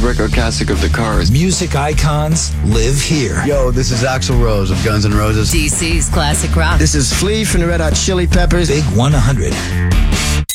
record classic of the Cars. Music icons live here. Yo, this is Axl Rose of Guns N' Roses. DC's classic rock. This is Flea from the Red Hot Chili Peppers. Big 100.